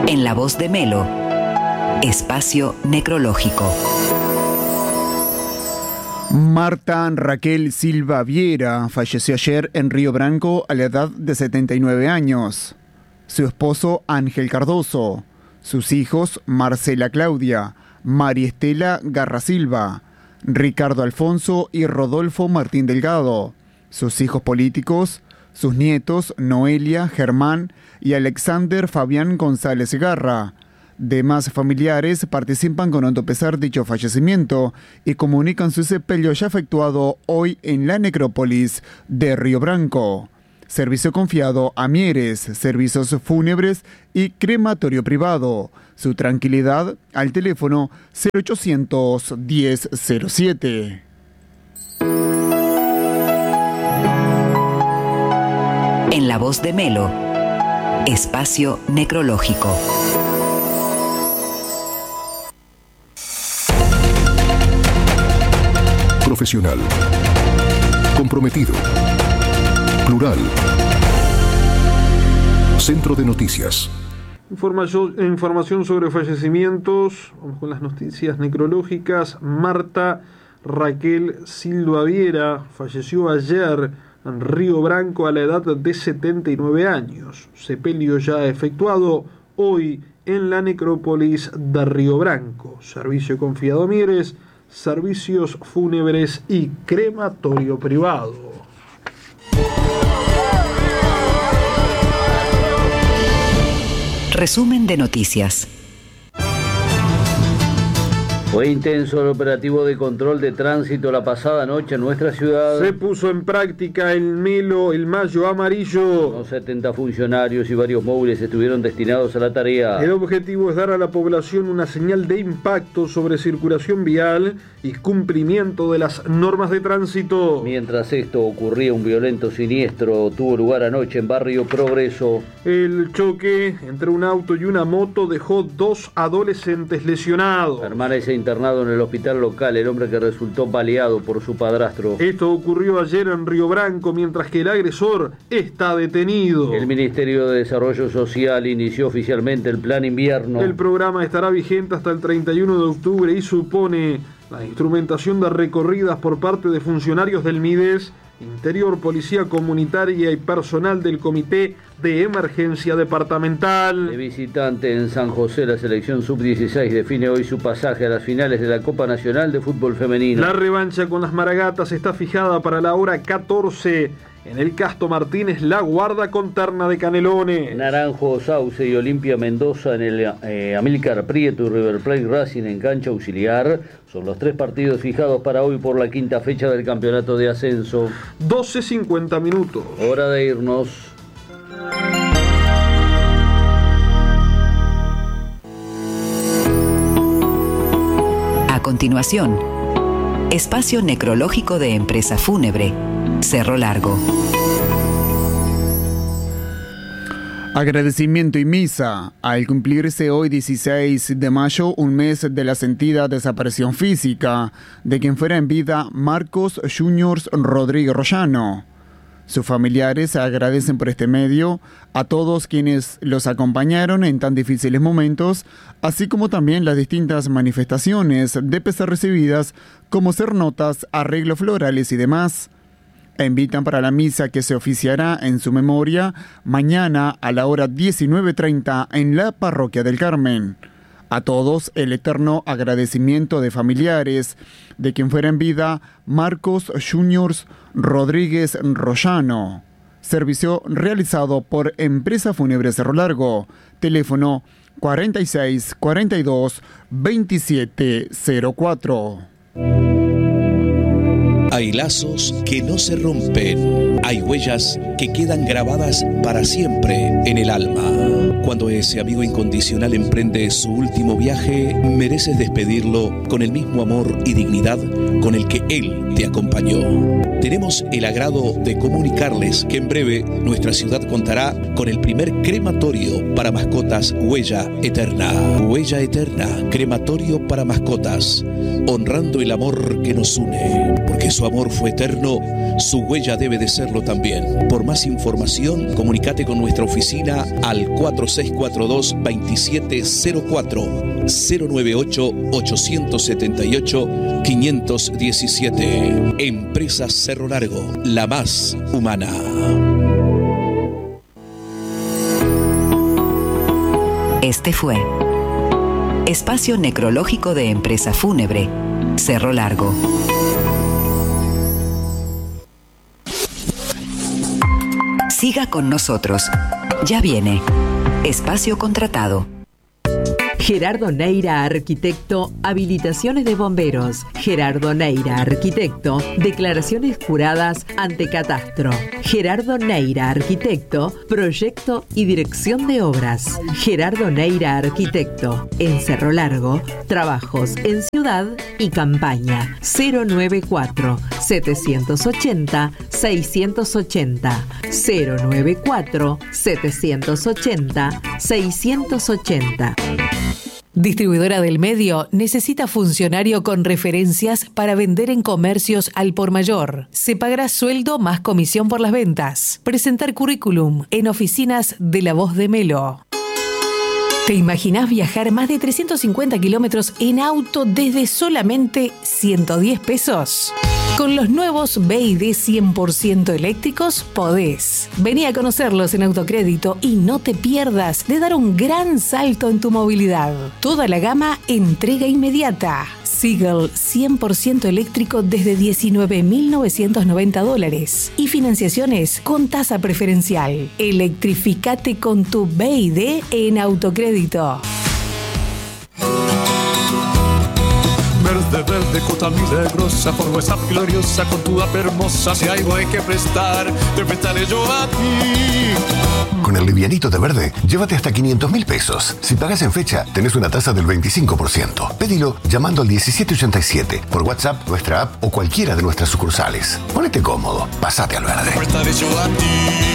En la voz de Melo, espacio necrológico. Marta Raquel Silva Viera falleció ayer en Río Branco a la edad de 79 años. Su esposo Ángel Cardoso, sus hijos Marcela Claudia, María Estela Garra Silva, Ricardo Alfonso y Rodolfo Martín Delgado, sus hijos políticos, sus nietos Noelia, Germán y Alexander Fabián González Garra. Demás familiares participan con hondo pesar dicho fallecimiento y comunican su sepelio ya efectuado hoy en la necrópolis de Río Branco. Servicio confiado a Mieres, servicios fúnebres y crematorio privado. Su tranquilidad al teléfono 0800 1007. En la voz de Melo, espacio necrológico. Profesional, comprometido, plural. Centro de Noticias. Información sobre fallecimientos. Vamos con las noticias necrológicas. Marta Raquel Silva Viera falleció ayer en Río Branco a la edad de 79 años. Sepelio ya efectuado hoy en la necrópolis de Río Branco. Servicio confiado a Mieres, servicios fúnebres y crematorio privado. Resumen de noticias. Fue intenso el operativo de control de tránsito la pasada noche en nuestra ciudad. Se puso en práctica el Melo, el Mayo Amarillo. Unos 70 funcionarios y varios móviles estuvieron destinados a la tarea. El objetivo es dar a la población una señal de impacto sobre circulación vial y cumplimiento de las normas de tránsito. Mientras esto ocurría, un violento siniestro tuvo lugar anoche en Barrio Progreso. El choque entre un auto y una moto dejó 2 adolescentes lesionados. Permanece internado en el hospital local el hombre que resultó baleado por su padrastro. Esto ocurrió ayer en Río Branco, mientras que el agresor está detenido. El Ministerio de Desarrollo Social inició oficialmente el Plan Invierno. El programa estará vigente hasta el 31 de octubre y supone la instrumentación de recorridas por parte de funcionarios del MIDES, Interior, Policía Comunitaria y personal del Comité de Emergencia Departamental. De visitante en San José, la selección sub-16 define hoy su pasaje a las finales de la Copa Nacional de Fútbol Femenino. La revancha con las Maragatas está fijada para la hora 14 en el Casto Martínez, La Guarda con terna de Canelones. Naranjo, Sauce y Olimpia Mendoza en el Amílcar Prieto y River Plate Racing en cancha auxiliar. Son los 3 partidos fijados para hoy por la 5ª fecha del campeonato de ascenso. 12:50 minutos. Hora de irnos. A continuación, espacio necrológico de Empresa Fúnebre, Cerro Largo. Agradecimiento y misa. Al cumplirse hoy 16 de mayo, un mes de la sentida desaparición física de quien fuera en vida Marcos Juniors Rodríguez Rollano. Sus familiares agradecen por este medio a todos quienes los acompañaron en tan difíciles momentos, así como también las distintas manifestaciones de pesar recibidas, como sernotas, arreglos florales y demás. Invitan para la misa que se oficiará en su memoria mañana a la hora 19:30 en la Parroquia del Carmen. A todos el eterno agradecimiento de familiares de quien fuera en vida Marcos Juniors Rodríguez Rollano. Servicio realizado por Empresa Fúnebre Cerro Largo. Teléfono 46 42 27 04. Hay lazos que no se rompen, hay huellas que quedan grabadas para siempre en el alma. Cuando ese amigo incondicional emprende su último viaje, mereces despedirlo con el mismo amor y dignidad con el que él te acompañó. Tenemos el agrado de comunicarles que en breve nuestra ciudad contará con el primer crematorio para mascotas Huella Eterna. Huella Eterna, crematorio para mascotas. honrando el amor que nos une. Porque su amor fue eterno, su huella debe de serlo también. Por más información, comunícate con nuestra oficina al 4642-2704 098-878-517. Empresa Cerro Largo, la más humana. Este fue Espacio Necrológico de Empresa Fúnebre, Cerro Largo. Siga con nosotros. Ya viene Espacio Contratado. Gerardo Neira, arquitecto, habilitaciones de bomberos. Gerardo Neira, arquitecto, declaraciones juradas ante catastro. Gerardo Neira, arquitecto, proyecto y dirección de obras. Gerardo Neira, arquitecto, en Cerro Largo, trabajos en ciudad y campaña. 094-780-680. 094-780-680. Distribuidora del Medio necesita funcionario con referencias para vender en comercios al por mayor. Se pagará sueldo más comisión por las ventas. Presentar currículum en oficinas de La Voz de Melo. ¿Te imaginás viajar más de 350 kilómetros en auto desde solamente 110 pesos? Con los nuevos BYD 100% eléctricos podés. Vení a conocerlos en Autocrédito y no te pierdas de dar un gran salto en tu movilidad. Toda la gama entrega inmediata. Seagull 100% eléctrico desde $19.990 y financiaciones con tasa preferencial. Electrificate con tu BYD en Autocrédito. Verde, verde, cota milagrosa, forma esa gloriosa con tu app hermosa. Si algo hay que prestar, te prestaré yo a ti. Con el livianito de Verde, llévate hasta 500.000 pesos. Si pagas en fecha, tenés una tasa del 25%. Pedilo llamando al 1787, por WhatsApp, nuestra app o cualquiera de nuestras sucursales. Ponete cómodo, pasate al Verde. Te prestaré yo a ti.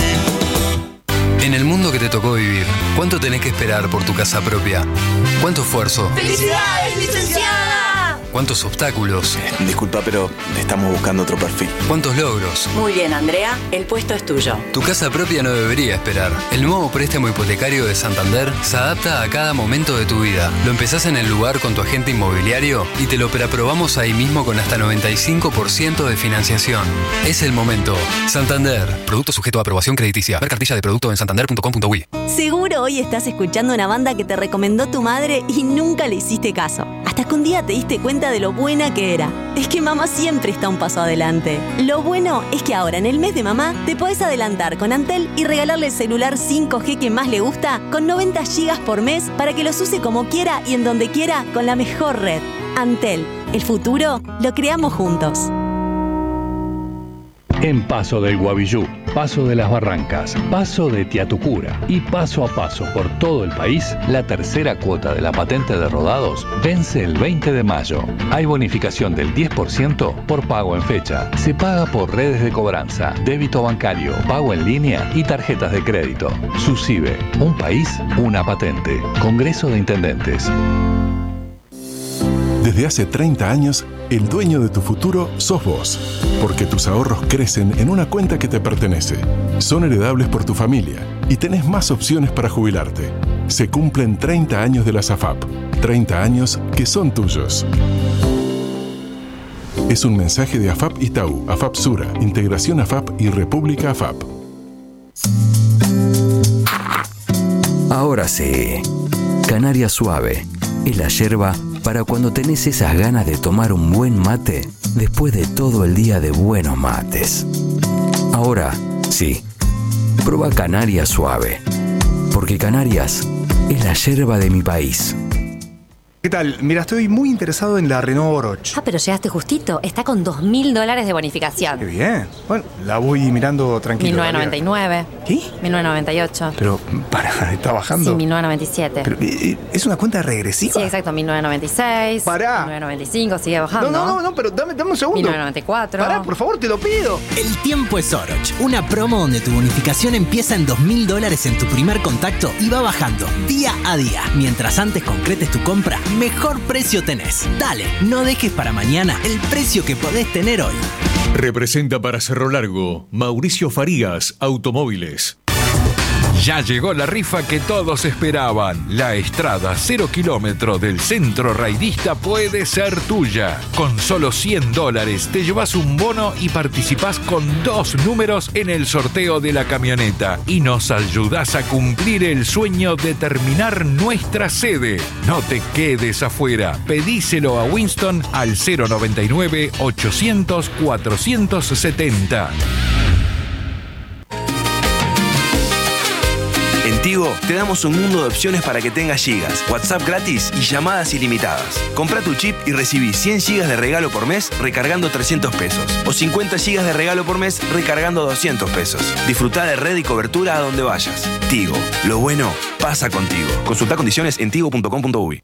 En el mundo que te tocó vivir, ¿cuánto tenés que esperar por tu casa propia? ¿Cuánto esfuerzo? ¡Felicidades, licenciada! ¿Cuántos obstáculos? Disculpa, pero estamos buscando otro perfil. ¿Cuántos logros? Muy bien, Andrea, el puesto es tuyo. Tu casa propia no debería esperar. El nuevo préstamo hipotecario de Santander se adapta a cada momento de tu vida. Lo empezás en el lugar con tu agente inmobiliario y te lo preaprobamos ahí mismo con hasta 95% de financiación. Es el momento. Santander. Producto sujeto a aprobación crediticia. Ver cartilla de producto en santander.com.uy. Seguro hoy estás escuchando una banda que te recomendó tu madre y nunca le hiciste caso. Hasta que un día te diste cuenta de lo buena que era. Es que mamá siempre está un paso adelante. Lo bueno es que ahora en el mes de mamá te podés adelantar con Antel y regalarle el celular 5G que más le gusta con 90 GB por mes para que los use como quiera y en donde quiera con la mejor red. Antel, el futuro lo creamos juntos. En Paso del Guavillú, Paso de las Barrancas, Paso de Tiatucura y paso a paso por todo el país, la tercera cuota de la patente de rodados vence el 20 de mayo. Hay bonificación del 10% por pago en fecha. Se paga por redes de cobranza, débito bancario, pago en línea y tarjetas de crédito. SUSIBE, un país, una patente. Congreso de Intendentes. Desde hace 30 años, el dueño de tu futuro sos vos, porque tus ahorros crecen en una cuenta que te pertenece. Son heredables por tu familia y tenés más opciones para jubilarte. Se cumplen 30 años de las AFAP, 30 años que son tuyos. Es un mensaje de AFAP Itaú, AFAP Sura, Integración AFAP y República AFAP. Ahora sí, Canaria Suave es la yerba para cuando tenés esas ganas de tomar un buen mate después de todo el día de buenos mates. Ahora, sí, prueba Canaria Suave, porque Canarias es la yerba de mi país. ¿Qué tal? Mira, estoy muy interesado en la Renault Oroch. Ah, pero llegaste justito. Está con $2.000 de bonificación. Qué bien. Bueno, la voy mirando tranquilo. 1999. ¿Qué? 1998. Pero, ¿está bajando? Sí, 1997. Pero, ¿es una cuenta regresiva? Sí, exacto. 1996. Pará. 1995, sigue bajando. No, pero dame un segundo. 1994. Pará, por favor, te lo pido. El tiempo es Oroch. Una promo donde tu bonificación empieza en $2.000 en tu primer contacto y va bajando día a día. Mientras antes concretes tu compra, mejor precio tenés. Dale, no dejes para mañana el precio que podés tener hoy. Representa para Cerro Largo Mauricio Farías Automóviles. Ya llegó la rifa que todos esperaban. La Estrada 0 kilómetro del Centro Raidista puede ser tuya. Con solo $100 te llevas un bono y participás con 2 números en el sorteo de la camioneta. Y nos ayudás a cumplir el sueño de terminar nuestra sede. No te quedes afuera. Pedíselo a Winston al 099 800 470. En Tigo te damos un mundo de opciones para que tengas gigas, WhatsApp gratis y llamadas ilimitadas. Compra tu chip y recibí 100 gigas de regalo por mes recargando 300 pesos. O 50 gigas de regalo por mes recargando 200 pesos. Disfrutá de red y cobertura a donde vayas. Tigo, lo bueno pasa contigo. Consulta condiciones en tigo.com.uy.